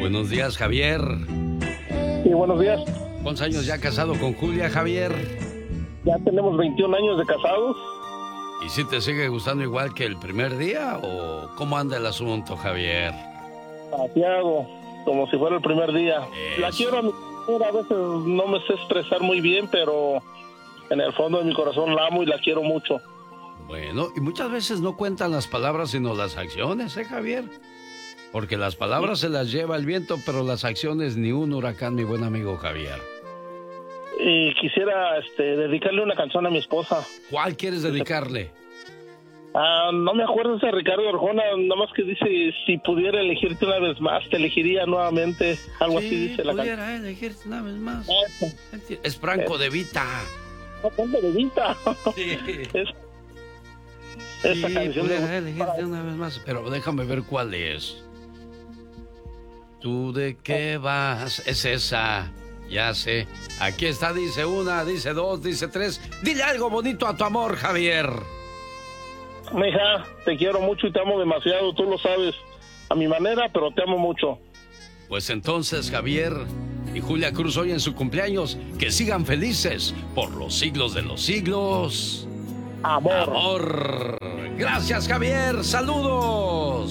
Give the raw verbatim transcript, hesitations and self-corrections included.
Buenos días, Javier. Sí, buenos días. ¿Cuántos años ya casado con Julia, Javier? Ya tenemos veintiún años de casados. ¿Y si te sigue gustando igual que el primer día o cómo anda el asunto, Javier? Pateado, como si fuera el primer día. Eso. La quiero a mi mujer, a veces no me sé expresar muy bien, pero en el fondo de mi corazón la amo y la quiero mucho. Bueno, y muchas veces no cuentan las palabras sino las acciones, ¿eh, Javier? Porque las palabras se las lleva el viento, pero las acciones ni un huracán, mi buen amigo Javier. Y quisiera este, dedicarle una canción a mi esposa. ¿Cuál quieres dedicarle? Ah, no me acuerdo de Ricardo Arjona, nada más que dice, si pudiera elegirte una vez más, te elegiría nuevamente. Algo sí, así dice la canción. pudiera elegirte una vez más. Eso. Es Franco de Vita. No, ponte de vista. Sí. Es, esa Sí, canción pudiera de... elegirte una vez más, pero déjame ver cuál es. ¿Tú de qué vas? Es esa. Ya sé. Aquí está, dice una, dice dos, dice tres. Dile algo bonito a tu amor, Javier. Mija, te quiero mucho y te amo demasiado, tú lo sabes. A mi manera, pero te amo mucho. Pues entonces, Javier y Julia Cruz, hoy en su cumpleaños, que sigan felices por los siglos de los siglos. Amor. Amor. Gracias, Javier. Saludos.